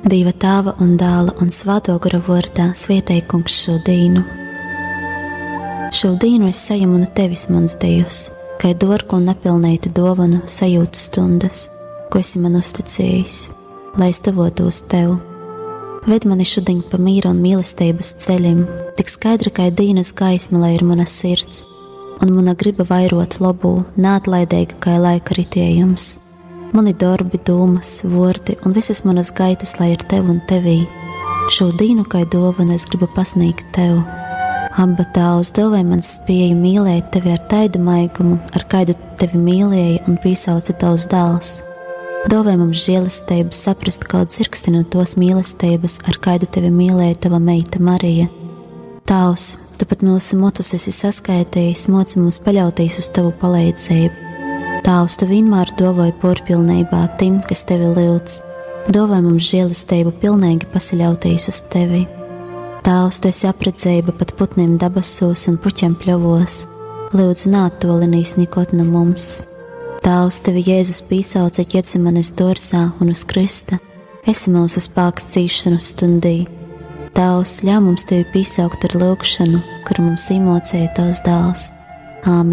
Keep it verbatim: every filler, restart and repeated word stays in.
Dieva Tēva un Dēla un Svēto gara vārdā svētī Kungs šo dienu. Šo dienu es saņemu no tevis, mans Dievs, kā dārgu un nepilnītu dāvanu sajūtu stundas, ko esi man uzticējis, lai es tuvotos tev. Ved mani šodien pa mīra un mīlestības ceļiem, tik skaidri kā dienas gaisma, lai ir mana sirds, un mana griba vairot labu, neatlaidīga kā laika ritējums. Mani darbi, domas, vārdi un visas manas gaitas, lai ir tev un tevī. Šo dienu kā dāvanu es gribu pasniegt tev. Abba Tēvs, dāvāj man spēju mīlēt tevi ar taidu maigumu, ar kādu tevi mīlēja un piesauca tavs dēls. Dāvāj mums žēlastību saprast kaut dzirksti no tos mīlestības, ar kādu tevi mīlēja tava meita Marija. Tavs, tu pat mūsu motus esi saskaitījis, moci mums paļauties uz tavu palīdzību. Tavs, tu vienmēr dāvāj porpilnībā tim, kas tevi lūdz. Dāvāj mums žēlastību pilnīgi pasaļauties uz tevi. Tavs, tu esi apredzība pat putniem dabasos un puķiem pļovos. Lūdzu, neattolinīs nikot no mums. Tavs, tevi Jēzus pīsauca Ģetsemanes dārzā un uz krista. Esi mūsu spēks cīšanu stundī. Tavs, ļauj mums tevi pīsaukt ar lūgšanu, kuru mums īmocēja tavs dēls. Āmen.